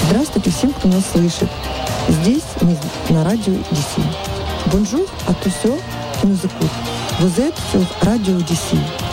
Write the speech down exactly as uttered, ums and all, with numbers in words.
Здравствуйте всем, кто нас слышит. Здесь мы на радио Одиссей. Bonjour à tous ceux qui nous écoutent. Vous êtes sur Radio Odyssey.